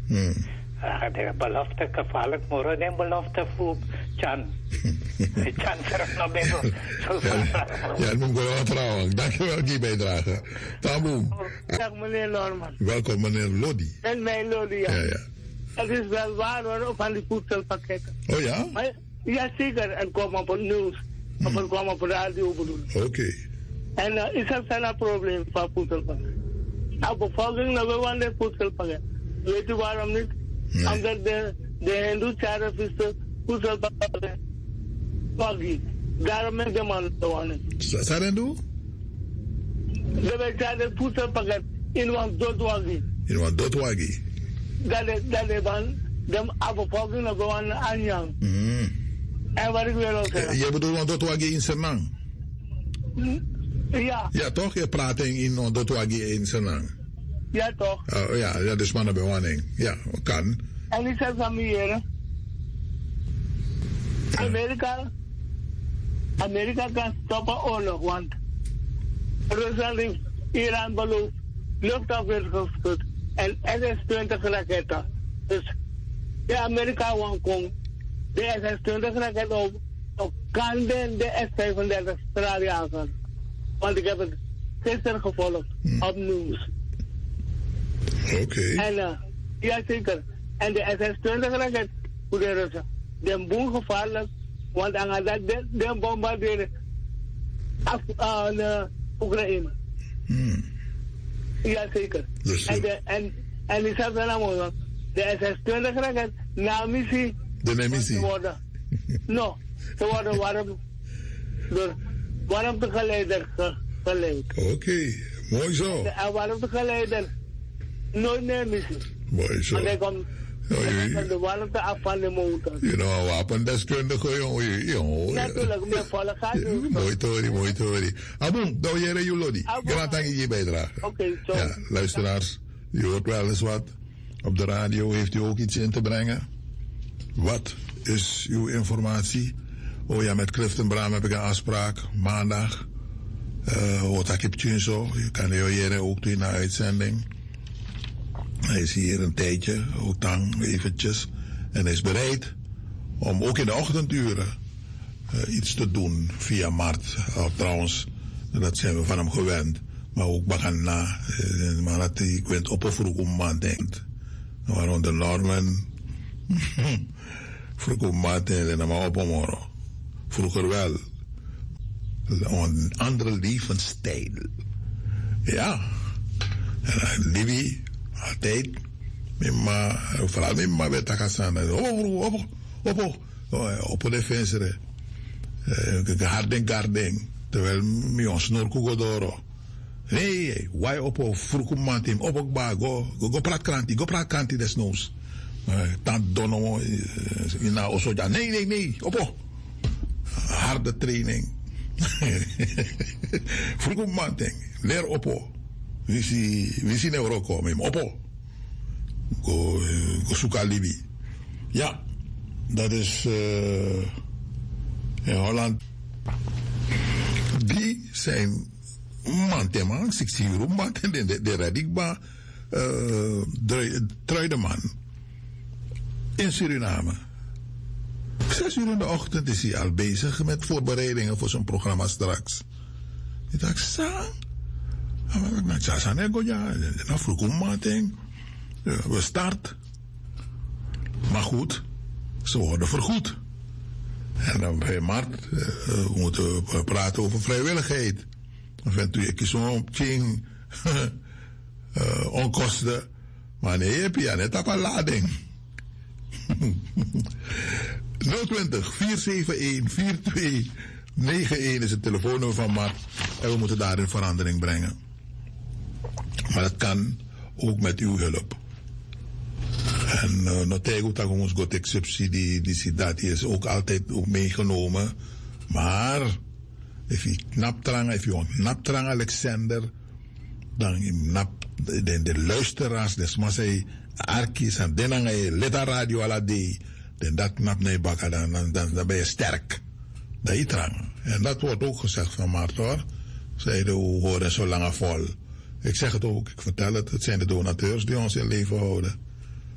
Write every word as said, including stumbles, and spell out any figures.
Hmm. Uh, de belofte gevaarlijk, maar de belofte voor Chan. Chan terug naar binnen. Ja, dat moet ik wel vertrouwen. Dankjewel voor je bijdrage. Taboe. Dag meneer Norman. Welkom meneer Lodi. En mijn Lodi, ja. Ja, ja. Het is wel waar hoor, ook van die voedselpakketten. Oh ja? Maar, ja, zeker. En kwam op het nieuws. Hmm. Of het kwam op de radio bedoel. Oké. Okay. En uh, is dat een probleem van voedselpakketten? Nou, bevolking, nou, we want de voedselpakketten. Weet u waarom niet? Nee. Omdat de, de Hindoe-charaf is de voedselpakketten. Wagi. Daarom is de man te wonen. Wat Hindoe? De charaf voedselpakket in een doodwagi. In een doodwagi? Dat is, dat is van de bevolking nog gewoon aanjang. Mm. En wat ik wil ook zeggen. Je bedoelt een doodwagi in Senang? Ja. Ja, toch? Je praat in een doodwagi in Senang? Ja, toch? Uh, ja, dat is maar een bewoning. Ja, kan. En ik zeg van hier, Amerika, Amerika kan stoppen oorlog, want Rusland heeft Iran beloofd luchtafweer geschud en S S twintig raketten. Dus de Amerika want komt de S S twintig raketten op, op kan de, de S vijfendertig straaljager. Want ik heb het gisteren gevolgd hmm. op nieuws. Oké. Okay. En uh, ja, zeker. En de S S twintig raket voor de Russen. De boel gevaarlijk, want dan gaat dat de, de bombarderen af aan uh, Oekraïne. Hmm. Ja, zeker. Dus, en, de, en, en die zelfs dan de S S twintig raket na missie. De missie. worden. No, ze worden warm. Door warmtegeleider ge, geleid. Oké, okay. Mooi zo. En warmtegeleider. Nooit meer missie. Mooi zo. Want hij komt van de warmte af van de motor. Je know, wapendeskundige jongen. jongen. Natuurlijk, meer volle gaat. Mooi tori, mooi tori. Abum, nou jij je Lodi. Graag dank je je bijdrage. Oké, okay, zo. Ja, luisteraars, u hoort wel eens wat. Op de radio heeft u ook iets in te brengen. Wat is uw informatie? Oh ja, met Clifton Bram heb ik een afspraak. Maandag. Wat ik heb zo. Je kan je ook doen naar uitzending. Hij is hier een tijdje, ook dan eventjes. En hij is bereid om ook in de ochtenduren uh, iets te doen via Mart. Uh, trouwens, dat zijn we van hem gewend. Maar ook Bagana. Uh, maar dat ik weet op een vroeg om maand denkt. Waarom de Norman vroeg om maand en dan maar op morgen. Vroeger wel. Een andere levensstijl. Ja. En Livy. Altijd, maar vooral met maar met takassan. Oh, op, op, op, op de venster. Garden, garden. Terwijl mi ons snorku godoro. Nee, why op op frukumantim, op op ba go go praat kranti, go praat kranti desnoods. Tant dono ina osoja. Nee, nee, nee, op op. Harde training. Frukumantim, leer op op. We zien euro komen, oppo. Go, go zoeken Libi. Ja, dat is uh, in Holland. Die zijn manteman, zestig euro, manten de, de radikba uh, Truideman in Suriname. Zes uur in de ochtend is hij al bezig met voorbereidingen voor zijn programma straks. Ik dacht, sa. We start. Maar goed, ze worden vergoed. En dan bij Mart uh, we moeten we praten over vrijwilligheid. Dan vindt u je zo'n ching uh, onkosten. Maar nee, heb je net op een lading. nul twintig, vier zeven een, vier twee negen een is het telefoonnummer van Mart. En we moeten daarin verandering brengen. Maar dat kan ook met uw hulp. En uh, notego dat ons gotek subsidie, die dat is ook altijd ook meegenomen. Maar if je knap trang, if je knap trang Alexander, dan nap de, de luisteraars, des masai arkis en dan je leta radio ala de, dan dat knap nee baka dan dan dan ben je sterk. Dat je trang. En dat wordt ook gezegd van Mart hoor. Zeiden we horen zo lang vol. Ik zeg het ook, ik vertel het, het zijn de donateurs die ons in leven houden.